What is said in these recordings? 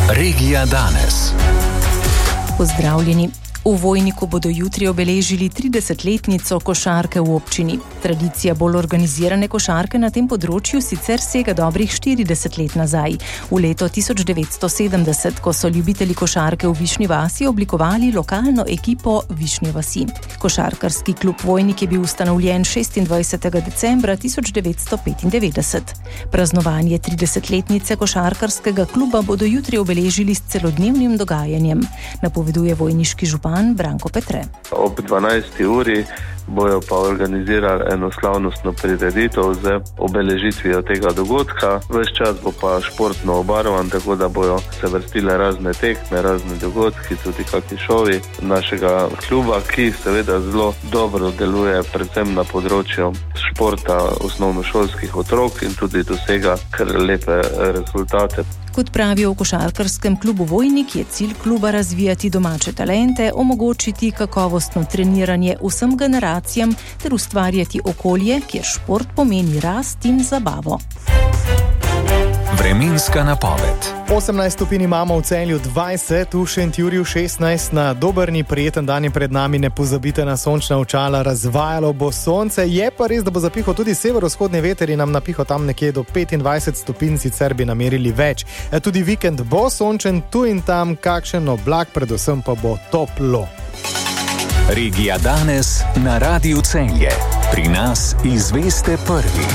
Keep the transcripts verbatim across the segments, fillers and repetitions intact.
Regija danes. Pozdravljeni. V Vojniku bodo jutri obeležili tridesetletnico košarke v občini. Tradicija bolj organizirane košarke na tem področju sicer sega dobrih štirideset let nazaj. V leto tisoč devetsto sedemdeset, ko so ljubitelji košarke v Višnji vasi oblikovali lokalno ekipo Višnje vasi. Košarkarski klub Vojnik je bil ustanovljen šestindvajsetega decembra tisoč devetsto petindevetdeset. Praznovanje tridesetletnice košarkarskega kluba bodo jutri obeležili s celodnevnim dogajanjem, napoveduje vojniški župan Branko Petre. Ob dvanajsti uri bojo pa organizirali eno slavnostno prireditev z obeležitvijo tega dogodka. Ves čas bo pa športno obarvan, tako da bojo se vrstile razne tekme, razne dogodki, tudi kakšni šovi našega kluba, ki seveda zelo dobro deluje predvsem na področju športa osnovnošolskih otrok in tudi dosega kar lepe rezultate. Kot pravijo v košarkarskem klubu Vojnik, je cilj kluba razvijati domače talente, omogočiti kakovostno treniranje vsem generacijam ter ustvarjati okolje, kjer šport pomeni rast in zabavo. Vremenska napoved. osemnajst stopinj imamo v Celju, dvajset v Šentjurju, šestnajst na Dobrni. Prijeten dan je pred nami, ne pozabite na sončna očala, razvajalo bo sonce. Je pa res, da bo zapihal tudi severovzhodni veter in nam napihal tam nekje do petindvajset stopinj, sicer bi namerili več. Tudi vikend bo sončen, tu in tam kakšen oblak, predvsem pa bo toplo. Regija danes na Radiu Celje. Pri nas izveste prvi.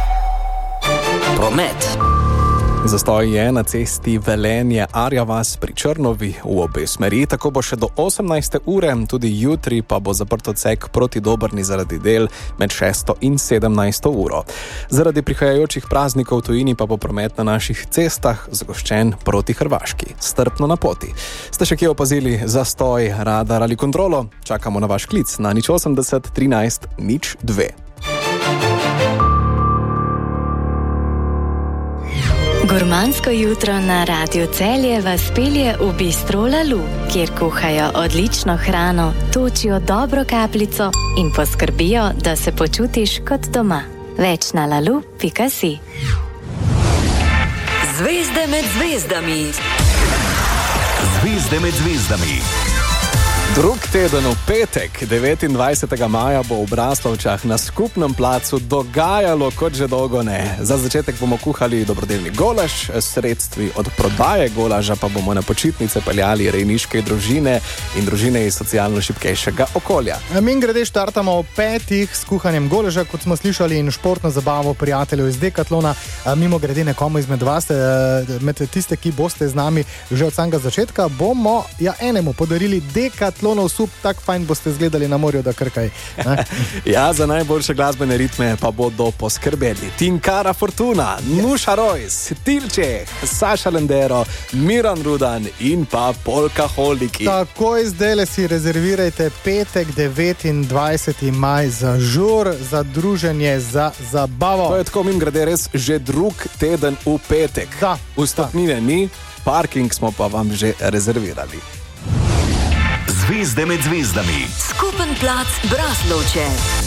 Promet. Zastoj je na cesti Velenje-Arja vas pri Črnovi v obe smeri, tako bo še do osemnajste ure, tudi jutri pa bo zaprt odsek proti Dobrni zaradi del med šesto in sedemnajsto uro. Zaradi prihajajočih praznikov v tujini pa bo promet na naših cestah zagoščen proti Hrvaški. Strpno na poti. Ste še kje opazili zastoj, radar ali kontrolo? Čakamo na vaš klic na nič osemdeset trinajst nič dve. Gurmansko jutro na Radiu Celje vas pelje v Bistro Lalu, kjer kuhajo odlično hrano, točijo dobro kapljico in poskrbijo, da se počutiš kot doma. Več na lalu pika si. Zvezde med zvezdami. Zvezde med zvezdami. Drug teden v petek, devetindvajsetega maja, bo v Braslovčah na skupnem placu dogajalo kot že dolgo ne. Za začetek bomo kuhali dobrodelni golaž, sredstvi od prodaje golaža pa bomo na počitnice peljali rejniške družine in družine iz socialno šibkejšega okolja. Mi grede štartamo ob petih s kuhanjem golaža, kot smo slišali, in športno zabavo prijateljev iz Decathlona. Mimo grede nekomu izmed vas, med tiste, ki boste z nami že od samega začetka, bomo ja enemu podarili Decathlon sup, tak fajn boste izgledali na morju, da krkaj. Ja, za najboljše glasbene ritme pa bodo poskrbeli Tinkara Fortuna, Nuša Rojs, Tilčeh, Saša Lendero, Miran Rudan in pa Polkaholiki. Takoj zdajle si rezervirajte petek, devetindvajseti maj za žur, za druženje, za zabavo. To je tako mimogrede res že drug teden v petek. Da. Vstopnine ni, parking smo pa vam že rezervirali. Zvezde med zvezdami. Skupen plac Braslovče.